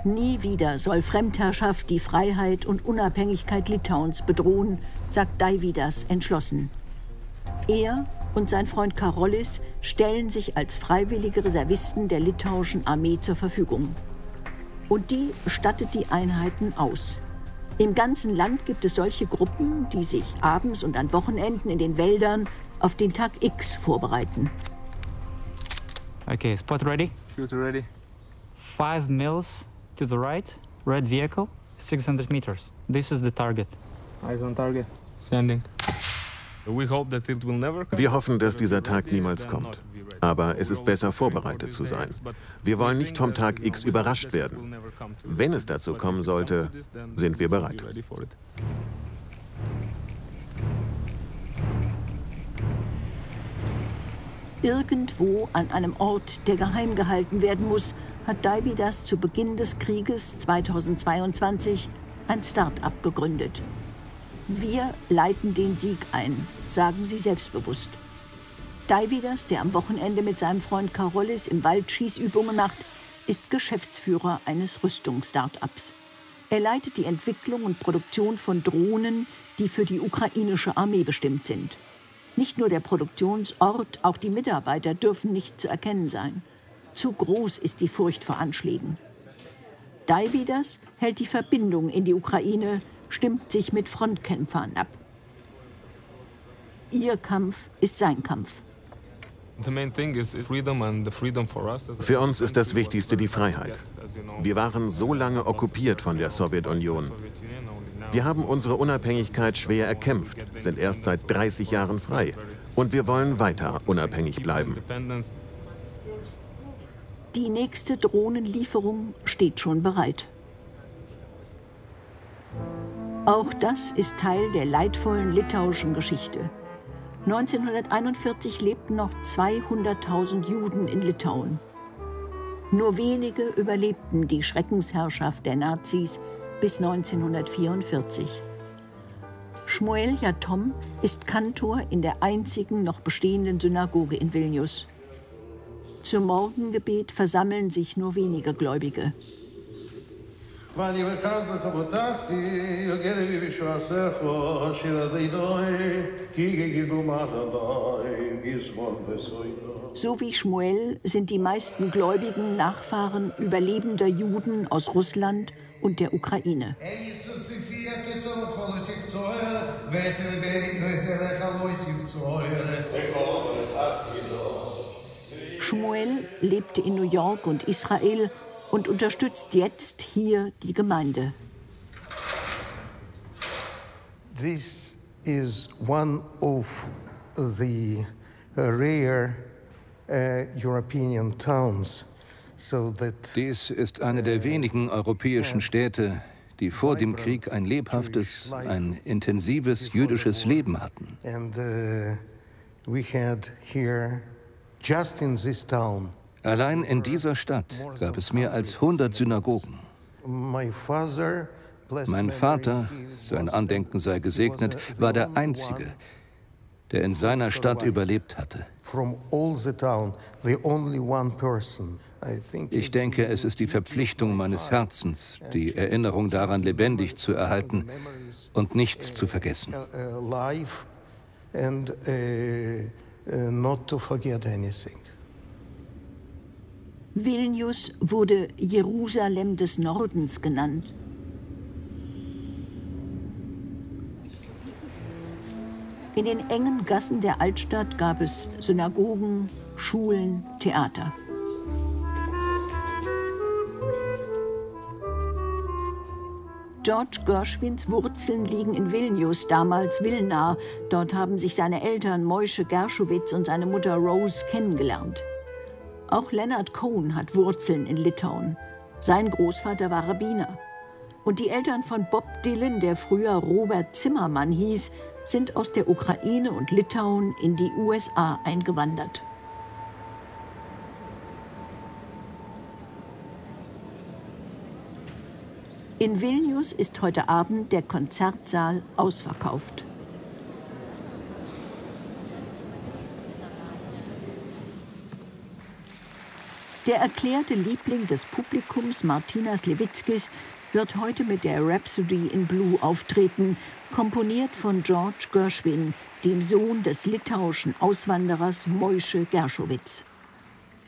Nie wieder soll Fremdherrschaft die Freiheit und Unabhängigkeit Litauens bedrohen, sagt Deividas entschlossen. Er und sein Freund Karolis stellen sich als freiwillige Reservisten der litauischen Armee zur Verfügung. Und die stattet die Einheiten aus. Im ganzen Land gibt es solche Gruppen, die sich abends und an Wochenenden in den Wäldern auf den Tag X vorbereiten. Okay, spot ready? Shooter ready. 5 miles to the right, red vehicle, 600 meters. This is the target. Eyes on target. Standing. Wir hoffen, dass dieser Tag niemals kommt. Aber es ist besser, vorbereitet zu sein. Wir wollen nicht vom Tag X überrascht werden. Wenn es dazu kommen sollte, sind wir bereit. Irgendwo an einem Ort, der geheim gehalten werden muss, hat Deividas zu Beginn des Krieges 2022 ein Start-up gegründet. Wir leiten den Sieg ein, sagen sie selbstbewusst. Deividas, der am Wochenende mit seinem Freund Karolis im Wald Schießübungen macht, ist Geschäftsführer eines Rüstungs-Startups. Er leitet die Entwicklung und Produktion von Drohnen, die für die ukrainische Armee bestimmt sind. Nicht nur der Produktionsort, auch die Mitarbeiter dürfen nicht zu erkennen sein. Zu groß ist die Furcht vor Anschlägen. Deividas hält die Verbindung in die Ukraine, stimmt sich mit Frontkämpfern ab. Ihr Kampf ist sein Kampf. Für uns ist das Wichtigste die Freiheit. Wir waren so lange okkupiert von der Sowjetunion. Wir haben unsere Unabhängigkeit schwer erkämpft, sind erst seit 30 Jahren frei. Und wir wollen weiter unabhängig bleiben. Die nächste Drohnenlieferung steht schon bereit. Auch das ist Teil der leidvollen litauischen Geschichte. 1941 lebten noch 200.000 Juden in Litauen. Nur wenige überlebten die Schreckensherrschaft der Nazis bis 1944. Shmuel Yatom ist Kantor in der einzigen noch bestehenden Synagoge in Vilnius. Zum Morgengebet versammeln sich nur wenige Gläubige. So wie Shmuel sind die meisten Gläubigen Nachfahren überlebender Juden aus Russland und der Ukraine. Shmuel lebte in New York und Israel und unterstützt jetzt hier die Gemeinde. This is one of the rare European towns. Dies ist eine der wenigen europäischen Städte, die vor dem Krieg ein lebhaftes, ein intensives jüdisches Leben hatten. And we had here, just in this town, Allein in dieser Stadt gab es mehr als 100 Synagogen. Mein Vater, sein Andenken sei gesegnet, war der Einzige, der in seiner Stadt überlebt hatte. Ich denke, es ist die Verpflichtung meines Herzens, die Erinnerung daran lebendig zu erhalten und nichts zu vergessen. Vilnius wurde Jerusalem des Nordens genannt. In den engen Gassen der Altstadt gab es Synagogen, Schulen, Theater. George Gershwins Wurzeln liegen in Vilnius, damals Wilna. Dort haben sich seine Eltern Moishe Gershowitz und seine Mutter Rose kennengelernt. Auch Leonard Cohen hat Wurzeln in Litauen. Sein Großvater war Rabbiner. Und die Eltern von Bob Dylan, der früher Robert Zimmermann hieß, sind aus der Ukraine und Litauen in die USA eingewandert. In Vilnius ist heute Abend der Konzertsaal ausverkauft. Der erklärte Liebling des Publikums, Martynas Lewickis, wird heute mit der Rhapsody in Blue auftreten, komponiert von George Gershwin, dem Sohn des litauischen Auswanderers Moishe Gershowitz.